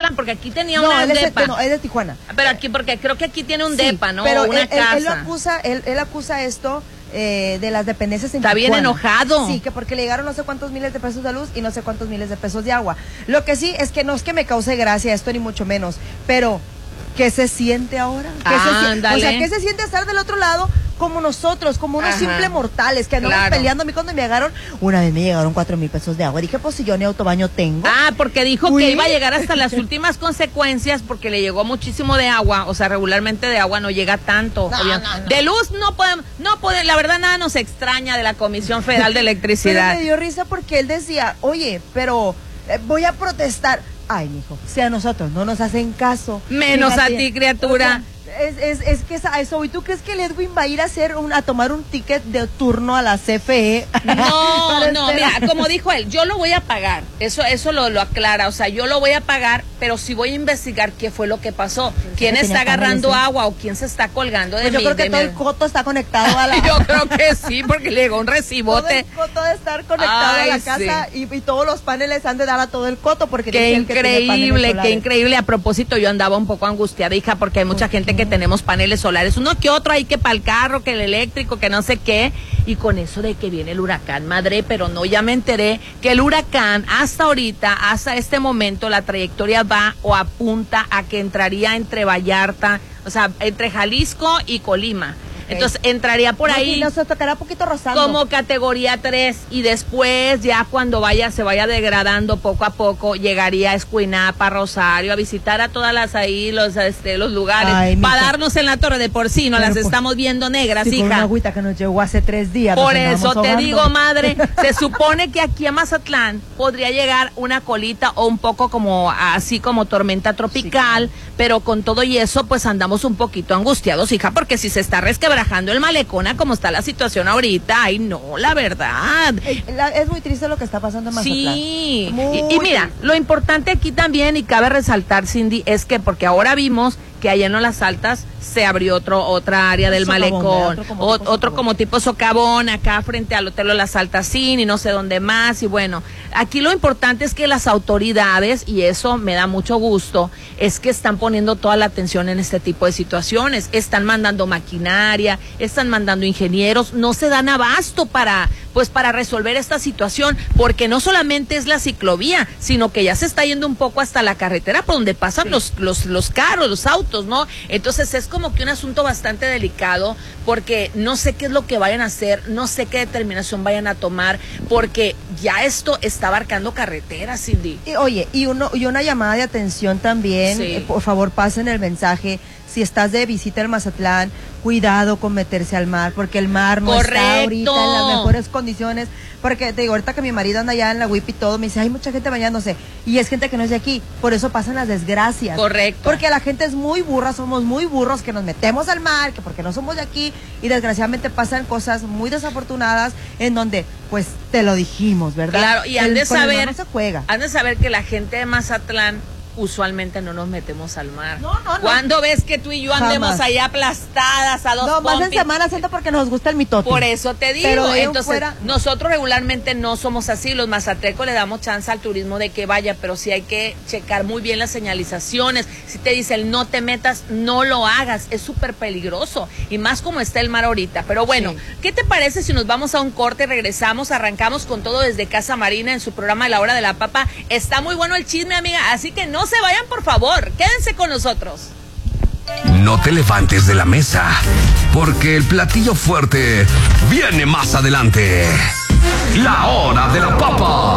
Mazatlán, porque aquí tenía una depa. No, es de Tijuana. Pero aquí, porque creo que aquí tiene un depa, ¿no? Pero una casa. Él acusa esto de las dependencias en Está Tijuana. bien enojado. Sí, que porque le llegaron no sé cuántos miles de pesos de luz y no sé cuántos miles de pesos de agua. Lo que sí es que no es que me cause gracia esto, ni mucho menos, pero ¿qué se siente ahora? O sea, ¿qué se siente estar del otro lado como nosotros, como unos simples mortales que andamos peleando? A mí cuando me llegaron, una vez me llegaron 4,000 pesos de agua. Dije, pues si yo ni autobaño tengo. Porque dijo que iba a llegar hasta las últimas consecuencias porque le llegó muchísimo de agua, o sea, regularmente de agua no llega tanto. No. De luz no podemos, la verdad nada nos extraña de la Comisión Federal de Electricidad. Pero me dio risa porque él decía, oye, pero voy a protestar. Ay, mijo, si a nosotros no nos hacen caso. Menos fíjate, a ti, criatura. O sea, es que es a eso. ¿Y tú crees que el Edwin va a ir a tomar un ticket de turno a la CFE? No, mira, como dijo él, yo lo voy a pagar. Eso lo aclara. O sea, yo lo voy a pagar, pero sí voy a investigar qué fue lo que pasó. ¿Quién está agarrando agua o quién se está colgando de mí? Yo creo que todo el coto está conectado a la... Yo creo que sí, porque le llegó un recibote. Todo el coto de estar conectado a la casa y todos los paneles han de dar a todo el coto porque... Qué increíble. A propósito, yo andaba un poco angustiada, hija, porque hay mucha gente que tenemos paneles solares, uno que otro ahí que para el carro, que el eléctrico, que no sé qué, y con eso de que viene el huracán, madre, pero no, ya me enteré que el huracán hasta ahorita, hasta este momento, la trayectoria va o apunta a que entraría entre Vallarta, o sea, entre Jalisco y Colima. Entonces entraría por ahí. Y nos tocará poquito rozando. Como categoría 3 y después ya cuando se vaya degradando poco a poco, llegaría a Escuinapa, Rosario, a visitar a todas las ahí, los lugares, para darnos en la torre de por sí, no las estamos viendo negras, hija. Con una agüita que nos llegó hace 3 días. Por eso te digo, madre, se supone que aquí a Mazatlán podría llegar una colita o un poco como así como tormenta tropical, pero con todo y eso pues andamos un poquito angustiados, hija, porque si se está resquebrajando el malecón a como está la situación ahorita, ay no, la verdad. Es muy triste lo que está pasando en Mazatlán. Sí, y mira, lo importante aquí también, y cabe resaltar, Cindy, es que porque ahora vimos que allá en Las Altas se abrió otra área del malecón, otro como tipo socavón, acá frente al Hotel Las Altas y no sé dónde más, y bueno, aquí lo importante es que las autoridades, y eso me da mucho gusto, es que están poniendo toda la atención en este tipo de situaciones, están mandando maquinaria, están mandando ingenieros, no se dan abasto para resolver esta situación, porque no solamente es la ciclovía, sino que ya se está yendo un poco hasta la carretera por donde pasan los carros, los autos, ¿no? Entonces es como que un asunto bastante delicado, porque no sé qué es lo que vayan a hacer, no sé qué determinación vayan a tomar, porque ya esto está abarcando carreteras, Cindy. Y una llamada de atención también, por favor pasen el mensaje, si estás de visita en Mazatlán, cuidado con meterse al mar, porque el mar no está ahorita en las mejores condiciones, porque te digo, ahorita que mi marido anda allá en la WIP y todo, me dice, hay mucha gente bañándose, y es gente que no es de aquí, por eso pasan las desgracias. Correcto. Porque la gente es muy burra, somos muy burros, que nos metemos al mar, que porque no somos de aquí, y desgraciadamente pasan cosas muy desafortunadas, en donde, pues, te lo dijimos, ¿verdad? Claro, y han de saber, no se juega. Han de saber que la gente de Mazatlán usualmente no nos metemos al mar. No. ¿Cuándo ves que tú y yo andemos allá aplastadas a dos pompis? Más en Semana Santa porque nos gusta el mitote. Por eso te digo. Pero entonces, nosotros regularmente no somos así. Los mazatecos le damos chance al turismo de que vaya, pero sí hay que checar muy bien las señalizaciones. Si te dicen no te metas, no lo hagas. Es súper peligroso. Y más como está el mar ahorita. Pero bueno, ¿qué te parece si nos vamos a un corte, regresamos, arrancamos con todo desde Casa Marina en su programa de La Hora de la Papa? Está muy bueno el chisme, amiga. Así que no se vayan, por favor, quédense con nosotros. No te levantes de la mesa, porque el platillo fuerte viene más adelante. La Hora de la Papa.